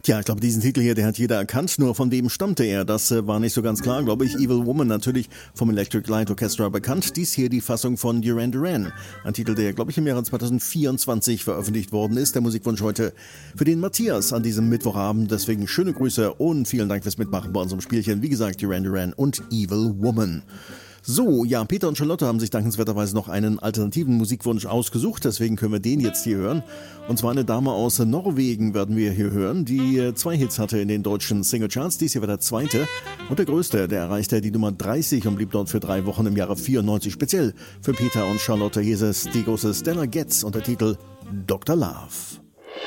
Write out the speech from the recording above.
Tja, ich glaube, diesen Titel hier, der hat jeder erkannt, nur von wem stammte er? Das war nicht so ganz klar, glaube ich. Evil Woman natürlich vom Electric Light Orchestra bekannt. Dies hier die Fassung von Duran Duran. Ein Titel, der, glaube ich, im Jahre 2024 veröffentlicht worden ist. Der Musikwunsch heute für den Matthias an diesem Mittwochabend. Deswegen schöne Grüße und vielen Dank fürs Mitmachen bei unserem Spielchen. Wie gesagt, Duran Duran und Evil Woman. So, ja, Peter und Charlotte haben sich dankenswerterweise noch einen alternativen Musikwunsch ausgesucht, deswegen können wir den jetzt hier hören. Und zwar eine Dame aus Norwegen werden wir hier hören, die 2 Hits hatte in den deutschen Singlecharts. Dies hier war der 2. und der größte, der erreichte die Nummer 30 und blieb dort für 3 Wochen im Jahre 94. Speziell für Peter und Charlotte. Hier ist es die große Stella Getz und der Titel Dr. Love.